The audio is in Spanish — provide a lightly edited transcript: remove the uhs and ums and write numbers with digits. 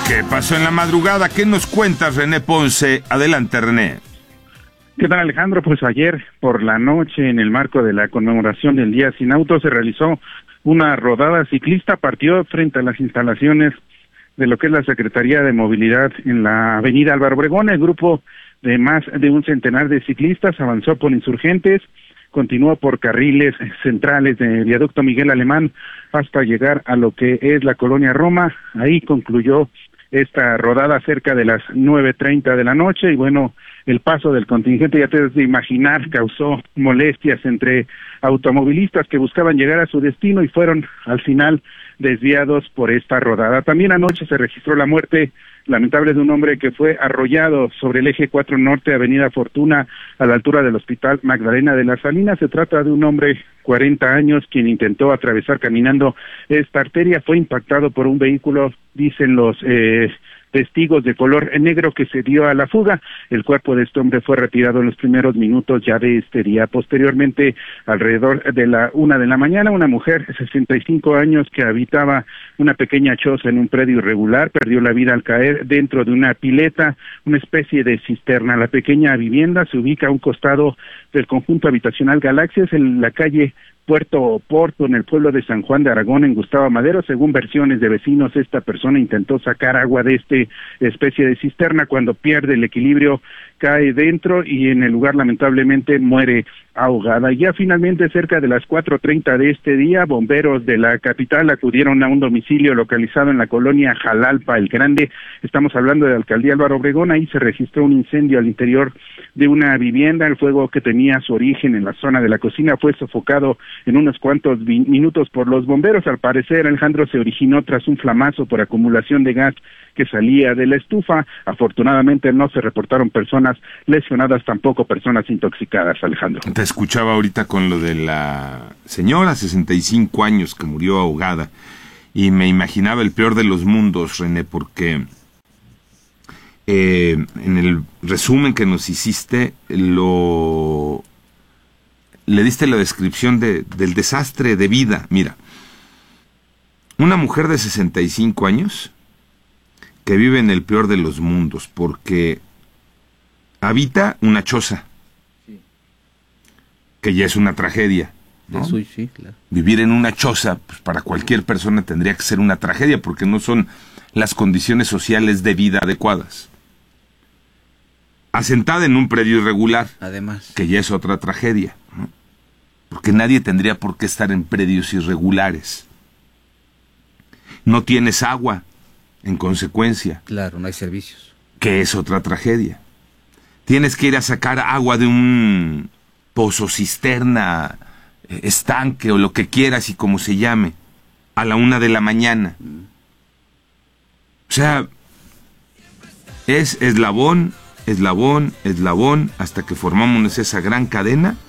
¿Qué pasó en la madrugada? ¿Qué nos cuentas, René Ponce? Adelante, René. ¿Qué tal, Alejandro? Pues ayer por la noche, en el marco de la conmemoración del Día Sin Auto, se realizó una rodada ciclista. Partió frente a las instalaciones de lo que es la Secretaría de Movilidad en la avenida Álvaro Obregón. El grupo de más de un centenar de ciclistas avanzó por Insurgentes, continuó por carriles centrales de Viaducto Miguel Alemán hasta llegar a lo que es la Colonia Roma. Ahí concluyó esta rodada cerca de las 9:30 de la noche, y bueno, el paso del contingente, ya te debes de imaginar, causó molestias entre automovilistas que buscaban llegar a su destino y fueron al final desviados por esta rodada. También anoche se registró la muerte lamentable de un hombre que fue arrollado sobre el eje 4 Norte, Avenida Fortuna, a la altura del Hospital Magdalena de las Salinas. Se trata de un hombre 40 años quien intentó atravesar caminando esta arteria. Fue impactado por un vehículo, dicen los testigos, de color negro que se dio a la fuga. El cuerpo de este hombre fue retirado en los primeros minutos ya de este día. Posteriormente, alrededor de la 1 de la mañana, una mujer de 65 años que habitaba una pequeña choza en un predio irregular perdió la vida al caer dentro de una pileta, una especie de cisterna. La pequeña vivienda se ubica a un costado del conjunto habitacional Galaxias, en la calle Puerto Oporto, en el pueblo de San Juan de Aragón, en Gustavo Madero. Según versiones de vecinos, esta persona intentó sacar agua de esta especie de cisterna. Cuando pierde el equilibrio, cae dentro y en el lugar lamentablemente muere ahogada. Ya finalmente, cerca de las 4:30 de este día, bomberos de la capital acudieron a un domicilio localizado en la colonia Jalalpa el Grande. Estamos hablando de la alcaldía Álvaro Obregón. Ahí se registró un incendio al interior de una vivienda. El fuego, que tenía su origen en la zona de la cocina, fue sofocado en unos cuantos minutos por los bomberos. Al parecer, Alejandro, se originó tras un flamazo por acumulación de gas que salía de la estufa. Afortunadamente no se reportaron personas lesionadas, tampoco personas intoxicadas, Alejandro. Te escuchaba ahorita con lo de la señora, 65 años, que murió ahogada, y me imaginaba el peor de los mundos, René, porque en el resumen que nos hiciste, le diste la descripción del desastre de vida. Mira, una mujer de 65 años que vive en el peor de los mundos, porque habita una choza, sí, que ya es una tragedia, ¿no? Sí, claro. Vivir en una choza, pues, para cualquier persona tendría que ser una tragedia, porque no son las condiciones sociales de vida adecuadas. Asentada en un predio irregular, además, que ya es otra tragedia, ¿no? Porque nadie tendría por qué estar en predios irregulares. No tienes agua, en consecuencia. Claro, no hay servicios. Que es otra tragedia. Tienes que ir a sacar agua de un pozo, cisterna, estanque o lo que quieras y como se llame, a la 1 de la mañana. O sea, es eslabón, hasta que formamos esa gran cadena